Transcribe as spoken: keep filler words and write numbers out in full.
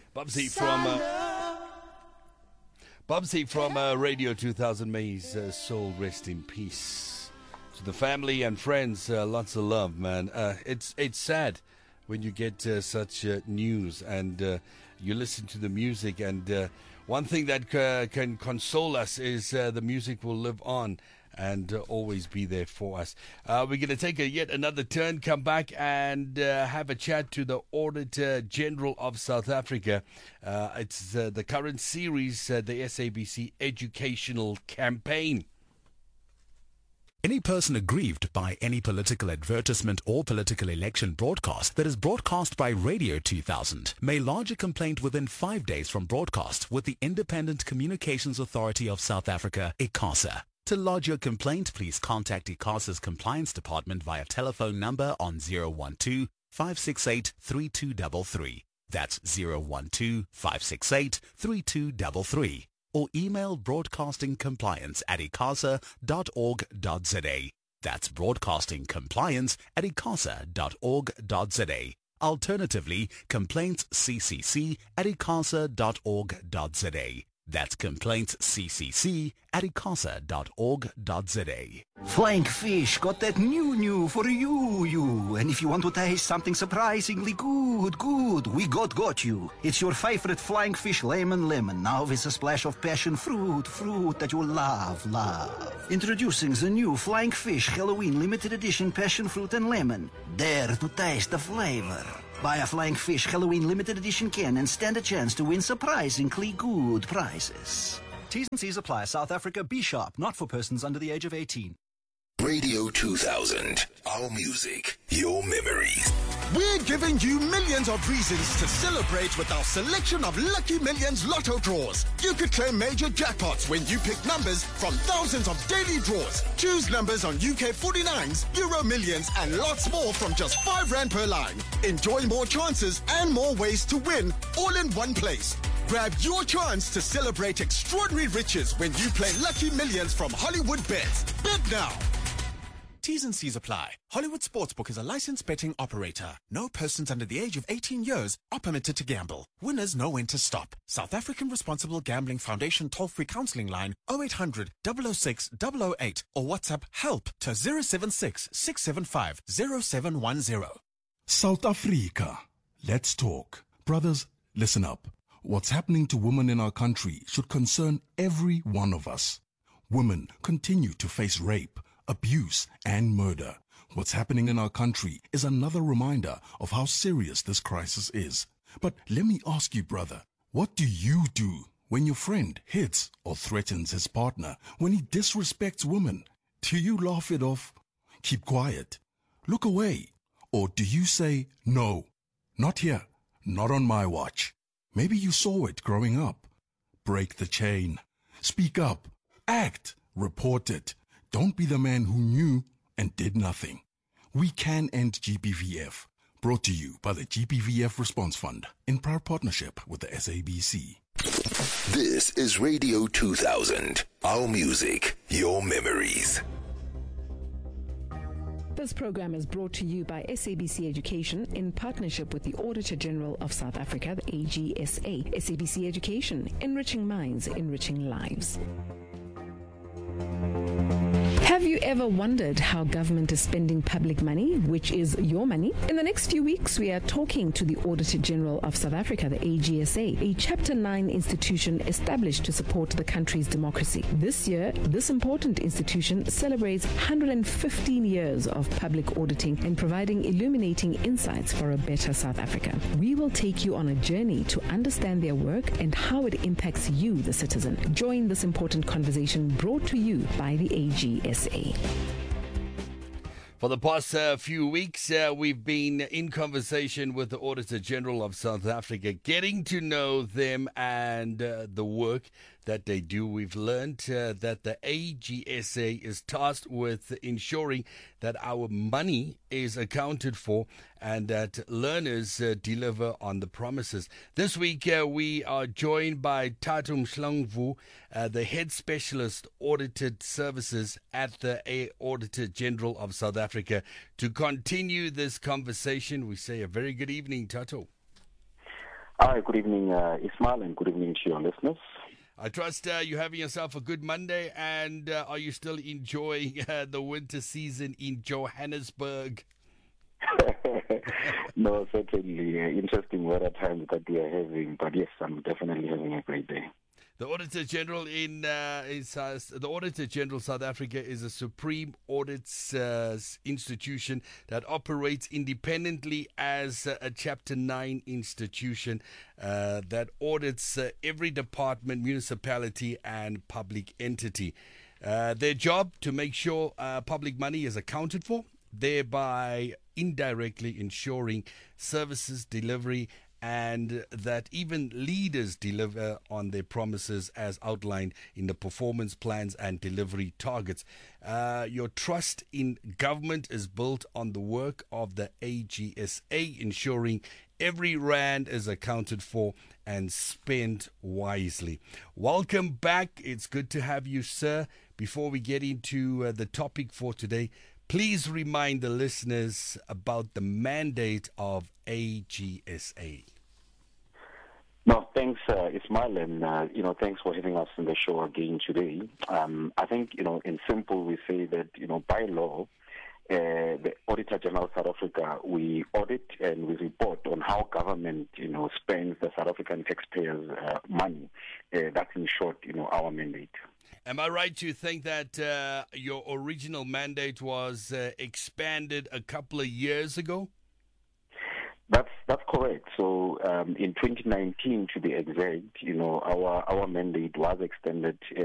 Bubsy from uh, Bubsy from uh, Radio two thousand. May his uh, soul rest in peace. To the family and friends, uh, lots of love, man. Uh, it's it's sad when you get uh, such uh, news and uh, you listen to the music. And uh, one thing that uh, can console us is uh, the music will live on and uh, always be there for us. Uh, we're going to take a yet another turn, come back and uh, have a chat to the Auditor General of South Africa. Uh, it's uh, the current series, uh, the S A B C Educational Campaign. Any person aggrieved by any political advertisement or political election broadcast that is broadcast by Radio two thousand may lodge a complaint within five days from broadcast with the Independent Communications Authority of South Africa, ICASA. To lodge your complaint, please contact ICASA's Compliance Department via telephone number on zero one two, five six eight, three two three three. That's zero one two, five six eight, three two three three. Or email broadcastingcompliance at icasa dot org dot za. That's broadcastingcompliance at icasa dot org dot za. Alternatively, complaintsccc at icasa dot org dot za. That's complaintsccc at icasa dot org dot za. Flying Fish got that new new for you, you. And if you want to taste something surprisingly good, good, we got got you. It's your favorite Flying Fish lemon lemon, now with a splash of passion fruit, fruit that you love, love. Introducing the new Flying Fish Halloween limited edition passion fruit and lemon. Dare to taste the flavor. Buy a Flying Fish Halloween limited edition can and stand a chance to win surprisingly good prizes. T's and C's apply. South Africa, be sharp, not for persons under the age of eighteen. Radio two thousand. Our music, your memories. We're giving you millions of reasons to celebrate with our selection of Lucky Millions Lotto draws. You could claim major jackpots when you pick numbers from thousands of daily draws. Choose numbers on U K forty-nines, Euro Millions, and lots more from just five rand per line. Enjoy more chances and more ways to win, all in one place. Grab your chance to celebrate extraordinary riches when you play Lucky Millions from Hollywood Bets. Bet now. T's and C's apply. Hollywood Sportsbook is a licensed betting operator. No persons under the age of eighteen years are permitted to gamble. Winners know when to stop. South African Responsible Gambling Foundation toll-free counseling line oh eight hundred, double oh six, double oh eight or WhatsApp HELP to zero seven six, six seven five, zero seven one zero. South Africa. Let's talk. Brothers, listen up. What's happening to women in our country should concern every one of us. Women continue to face rape, abuse, and murder. What's happening in our country is another reminder of how serious this crisis is. But let me ask you, brother, what do you do when your friend hits or threatens his partner, when he disrespects women? Do you laugh it off? Keep quiet? Look away? Or do you say, no, not here, not on my watch? Maybe you saw it growing up. Break the chain. Speak up. Act. Report it. Don't be the man who knew and did nothing. We can end G B V F. Brought to you by the G B V F Response Fund in proud partnership with the S A B C. This is Radio two thousand. Our music, your memories. This program is brought to you by S A B C Education in partnership with the Auditor General of South Africa, the A G S A. S A B C Education, enriching minds, enriching lives. Have you ever wondered how government is spending public money, which is your money? In the next few weeks, we are talking to the Auditor General of South Africa, the A G S A, a Chapter nine institution established to support the country's democracy. This year, this important institution celebrates one hundred fifteen years of public auditing and providing illuminating insights for a better South Africa. We will take you on a journey to understand their work and how it impacts you, the citizen. Join this important conversation brought to you by the A G S A. For the past uh, few weeks, uh, we've been in conversation with the Auditor General of South Africa, getting to know them and uh, the work that they do. We've learned uh, that the A G S A is tasked with ensuring that our money is accounted for and that learners uh, deliver on the promises. This week, uh, we are joined by Thato Mhlangvu, uh, the Head Specialist Audited Services at the A- Auditor General of South Africa. To continue this conversation, we say a very good evening, Thato. Hi, good evening, uh, Ismail, and good evening to your listeners. I trust uh, you're having yourself a good Monday, and uh, are you still enjoying uh, the winter season in Johannesburg? No, certainly. Uh, interesting weather times that we are having, but yes, I'm definitely having a great day. The Auditor General in uh, is, uh, the Auditor General South Africa is a supreme audits uh, institution that operates independently as uh, a Chapter nine institution uh, that audits uh, every department, municipality, and public entity. Uh, their job to make sure uh, public money is accounted for, thereby indirectly ensuring services delivery and that even leaders deliver on their promises as outlined in the performance plans and delivery targets. Uh, your trust in government is built on the work of the A G S A, ensuring every rand is accounted for and spent wisely. Welcome back. It's good to have you, sir. Before we get into uh, the topic for today, please remind the listeners about the mandate of A G S A. No, thanks, uh, Ismail, and uh, you know, thanks for having us on the show again today. Um, I think, you know, in simple, we say that, you know, by law, uh, the Auditor General of South Africa, we audit and we report on how government, you know, spends the South African taxpayers' uh, money. Uh, that's in short, you know, our mandate. Am I right to think that uh, your original mandate was uh, expanded a couple of years ago? That's that's correct. So um, in twenty nineteen, to be exact, you know, our our mandate was extended uh,